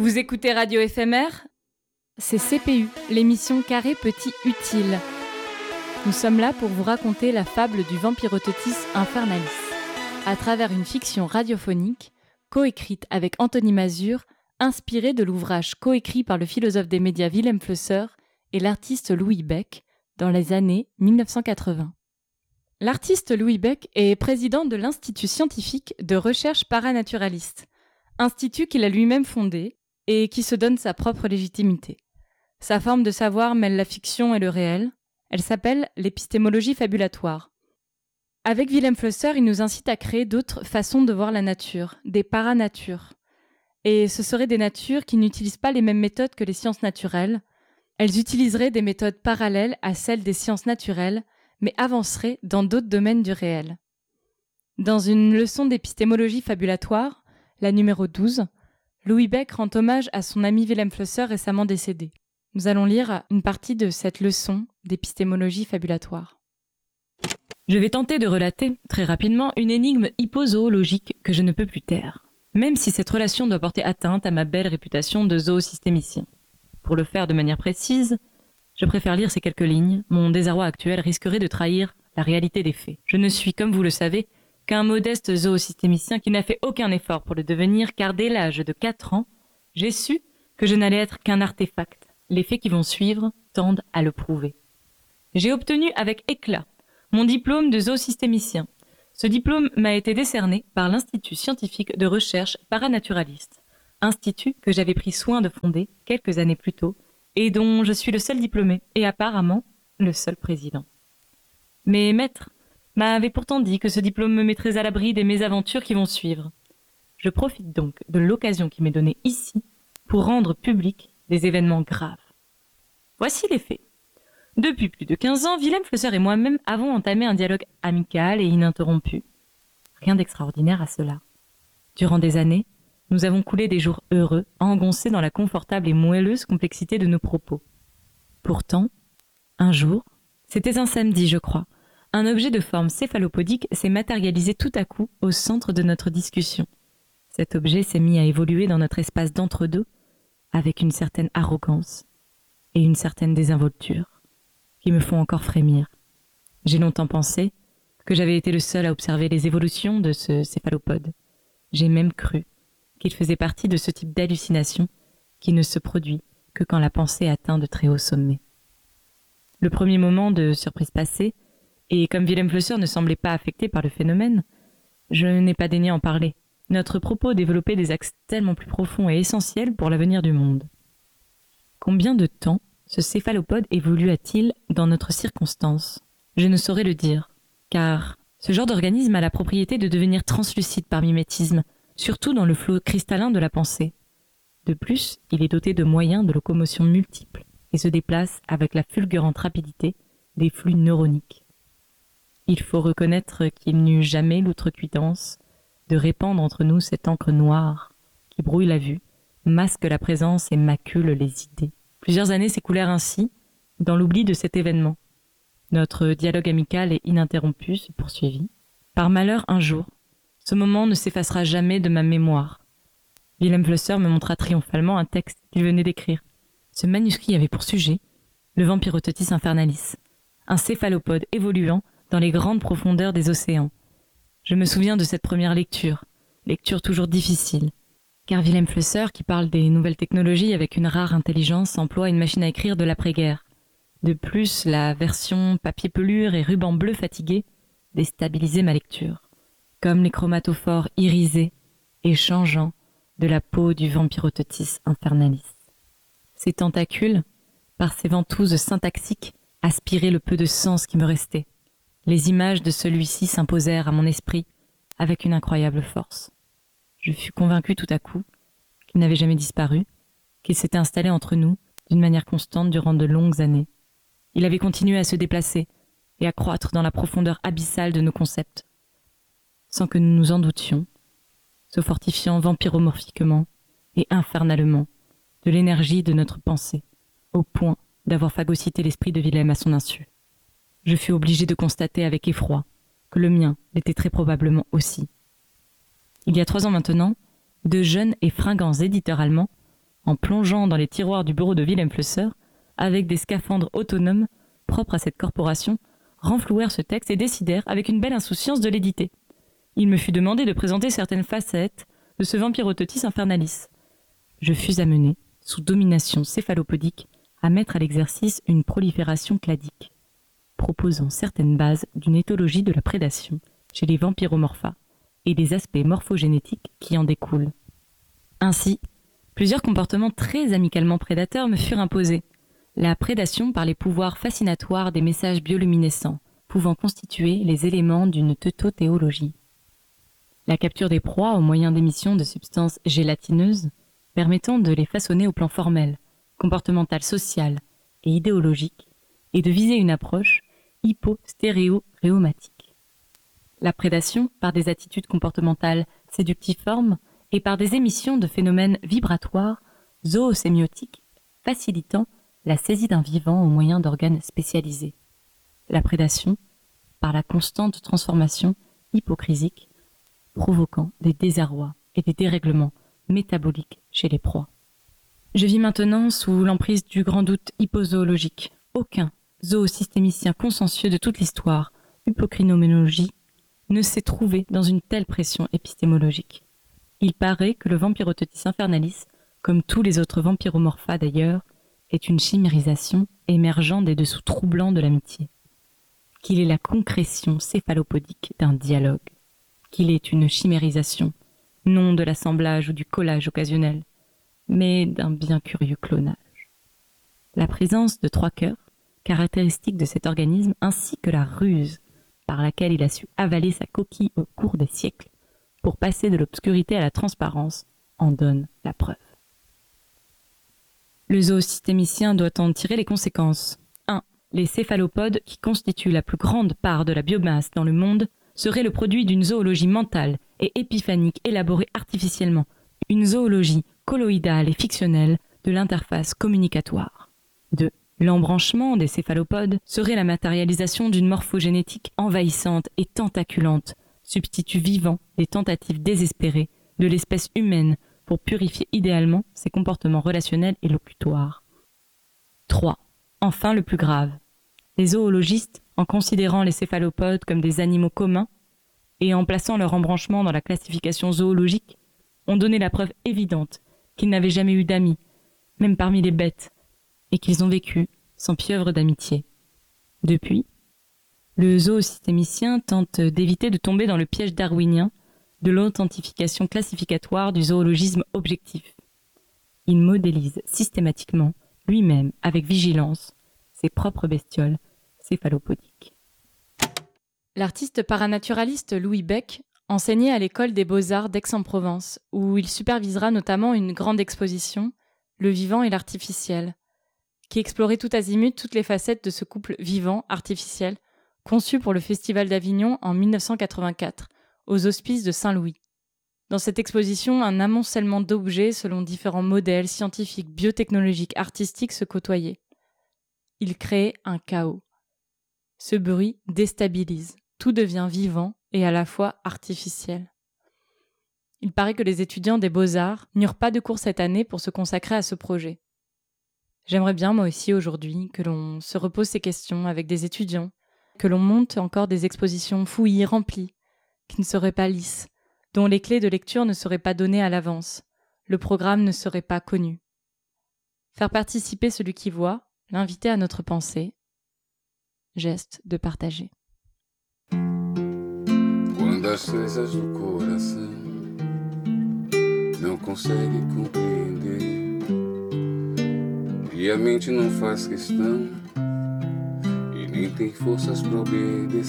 Vous écoutez Radio Éphémère ? C'est CPU, l'émission Carré Petit Utile. Nous sommes là pour vous raconter la fable du Vampirototis Infernalis, à travers une fiction radiophonique, coécrite avec Anthony Mazur, inspirée de l'ouvrage coécrit par le philosophe des médias Wilhelm Flusser et l'artiste Louis Beck dans les années 1980. L'artiste Louis Beck est président de l'Institut scientifique de recherche paranaturaliste, institut qu'il a lui-même fondé et qui se donne sa propre légitimité. Sa forme de savoir mêle la fiction et le réel. Elle s'appelle l'épistémologie fabulatoire. Avec Wilhelm Flusser, il nous incite à créer d'autres façons de voir la nature, des paranatures. Et ce seraient des natures qui n'utilisent pas les mêmes méthodes que les sciences naturelles. Elles utiliseraient des méthodes parallèles à celles des sciences naturelles, mais avanceraient dans d'autres domaines du réel. Dans une leçon d'épistémologie fabulatoire, la numéro 12, Louis Beck rend hommage à son ami Wilhelm Flusser récemment décédé. Nous allons lire une partie de cette leçon d'épistémologie fabulatoire. Je vais tenter de relater, très rapidement, une énigme hippozoologique que je ne peux plus taire, même si cette relation doit porter atteinte à ma belle réputation de zoosystémicien. Pour le faire de manière précise, je préfère lire ces quelques lignes. Mon désarroi actuel risquerait de trahir la réalité des faits. Je ne suis, comme vous le savez, qu'un modeste zoosystémicien qui n'a fait aucun effort pour le devenir, car dès l'âge de 4 ans, j'ai su que je n'allais être qu'un artefact. Les faits qui vont suivre tendent à le prouver. J'ai obtenu avec éclat mon diplôme de zoosystémicien. Ce diplôme m'a été décerné par l'Institut scientifique de recherche paranaturaliste, institut que j'avais pris soin de fonder quelques années plus tôt et dont je suis le seul diplômé et apparemment le seul président. Mes maîtres m'avait pourtant dit que ce diplôme me mettrait à l'abri des mésaventures qui vont suivre. Je profite donc de l'occasion qui m'est donnée ici pour rendre public des événements graves. Voici les faits. Depuis plus de 15 ans, Wilhelm Flusser et moi-même avons entamé un dialogue amical et ininterrompu. Rien d'extraordinaire à cela. Durant des années, nous avons coulé des jours heureux, engoncés dans la confortable et moelleuse complexité de nos propos. Pourtant, un jour, c'était un samedi, je crois, un objet de forme céphalopodique s'est matérialisé tout à coup au centre de notre discussion. Cet objet s'est mis à évoluer dans notre espace d'entre-deux avec une certaine arrogance et une certaine désinvolture qui me font encore frémir. J'ai longtemps pensé que j'avais été le seul à observer les évolutions de ce céphalopode. J'ai même cru qu'il faisait partie de ce type d'hallucination qui ne se produit que quand la pensée atteint de très hauts sommets. Le premier moment de surprise passé, et comme Wilhelm Flusser ne semblait pas affecté par le phénomène, je n'ai pas daigné en parler. Notre propos développait des axes tellement plus profonds et essentiels pour l'avenir du monde. Combien de temps ce céphalopode évolua-t-il dans notre circonstance ? Je ne saurais le dire, car ce genre d'organisme a la propriété de devenir translucide par mimétisme, surtout dans le flot cristallin de la pensée. De plus, il est doté de moyens de locomotion multiples et se déplace avec la fulgurante rapidité des flux neuroniques. Il faut reconnaître qu'il n'eut jamais l'outrecuidance de répandre entre nous cette encre noire qui brouille la vue, masque la présence et macule les idées. Plusieurs années s'écoulèrent ainsi, dans l'oubli de cet événement. Notre dialogue amical et ininterrompu se poursuivit. Par malheur, un jour, ce moment ne s'effacera jamais de ma mémoire. Wilhelm Flusser me montra triomphalement un texte qu'il venait d'écrire. Ce manuscrit avait pour sujet le Vampirototis Infernalis, un céphalopode évoluant dans les grandes profondeurs des océans. Je me souviens de cette première lecture toujours difficile, car Wilhelm Flusser, qui parle des nouvelles technologies avec une rare intelligence, emploie une machine à écrire de l'après-guerre. De plus, la version papier pelure et ruban bleu fatigué déstabilisait ma lecture, comme les chromatophores irisés et changeants de la peau du Vampirototis Infernalis. Ces tentacules, par ces ventouses syntaxiques, aspiraient le peu de sens qui me restait. Les images de celui-ci s'imposèrent à mon esprit avec une incroyable force. Je fus convaincu tout à coup qu'il n'avait jamais disparu, qu'il s'était installé entre nous d'une manière constante durant de longues années. Il avait continué à se déplacer et à croître dans la profondeur abyssale de nos concepts, sans que nous nous en doutions, se fortifiant vampiromorphiquement et infernalement de l'énergie de notre pensée, au point d'avoir phagocyté l'esprit de Wilhelm à son insu. Je fus obligé de constater avec effroi que le mien l'était très probablement aussi. Il y a 3 ans maintenant, 2 jeunes et fringants éditeurs allemands en plongeant dans les tiroirs du bureau de Wilhelm Flusser, avec des scaphandres autonomes propres à cette corporation, renflouèrent ce texte et décidèrent, avec une belle insouciance, de l'éditer. Il me fut demandé de présenter certaines facettes de ce Vampirototis Infernalis. Je fus amené, sous domination céphalopodique, à mettre à l'exercice une prolifération cladique, proposant certaines bases d'une éthologie de la prédation chez les vampiromorpha et les aspects morphogénétiques qui en découlent. Ainsi, plusieurs comportements très amicalement prédateurs me furent imposés. La prédation par les pouvoirs fascinatoires des messages bioluminescents, pouvant constituer les éléments d'une teutothéologie. La capture des proies au moyen d'émissions de substances gélatineuses, permettant de les façonner au plan formel, comportemental, social et idéologique, et de viser une approche hypostéréo-rhéomatique. La prédation par des attitudes comportementales séductiformes et par des émissions de phénomènes vibratoires zoosémiotiques facilitant la saisie d'un vivant au moyen d'organes spécialisés. La prédation par la constante transformation hypocrisique provoquant des désarrois et des dérèglements métaboliques chez les proies. Je vis maintenant sous l'emprise du grand doute hypozoologique. Aucun zoosystémicien consciencieux de toute l'histoire, hypocrinoménologie, ne s'est trouvé dans une telle pression épistémologique. Il paraît que le Vampirototis Infernalis, comme tous les autres vampiromorpha d'ailleurs, est une chimérisation émergeant des dessous troublants de l'amitié. Qu'il est la concrétion céphalopodique d'un dialogue. Qu'il est une chimérisation, non de l'assemblage ou du collage occasionnel, mais d'un bien curieux clonage. La présence de 3 cœurs, caractéristique de cet organisme, ainsi que la ruse par laquelle il a su avaler sa coquille au cours des siècles pour passer de l'obscurité à la transparence, en donne la preuve. Le zoosystémicien doit en tirer les conséquences. 1. Les céphalopodes, qui constituent la plus grande part de la biomasse dans le monde, seraient le produit d'une zoologie mentale et épiphanique élaborée artificiellement, une zoologie colloïdale et fictionnelle de l'interface communicatoire. 2. L'embranchement des céphalopodes serait la matérialisation d'une morphogénétique envahissante et tentaculante, substitut vivant des tentatives désespérées de l'espèce humaine pour purifier idéalement ses comportements relationnels et locutoires. 3. Enfin le plus grave. Les zoologistes, en considérant les céphalopodes comme des animaux communs et en plaçant leur embranchement dans la classification zoologique, ont donné la preuve évidente qu'ils n'avaient jamais eu d'amis, même parmi les bêtes, et qu'ils ont vécu sans pieuvre d'amitié. Depuis, le zoosystémicien tente d'éviter de tomber dans le piège darwinien de l'authentification classificatoire du zoologisme objectif. Il modélise systématiquement, lui-même, avec vigilance, ses propres bestioles céphalopodiques. L'artiste paranaturaliste Louis Beck enseignait à l'école des Beaux-Arts d'Aix-en-Provence, où il supervisera notamment une grande exposition, Le vivant et l'artificiel, qui explorait tout azimut toutes les facettes de ce couple vivant-artificiel, conçu pour le Festival d'Avignon en 1984, aux Hospices de Saint-Louis. Dans cette exposition, un amoncellement d'objets selon différents modèles scientifiques, biotechnologiques, artistiques se côtoyaient. Il crée un chaos. Ce bruit déstabilise. Tout devient vivant et à la fois artificiel. Il paraît que les étudiants des Beaux-Arts n'eurent pas de cours cette année pour se consacrer à ce projet. J'aimerais bien, moi aussi, aujourd'hui, que l'on se repose ces questions avec des étudiants, que l'on monte encore des expositions fouillis, remplies, qui ne seraient pas lisses, dont les clés de lecture ne seraient pas données à l'avance, le programme ne serait pas connu. Faire participer celui qui voit, l'inviter à notre pensée, geste de partager. Quando as coisas do coração não consegue compreender e a mente não faz questão e nem tem forças pra obedecer.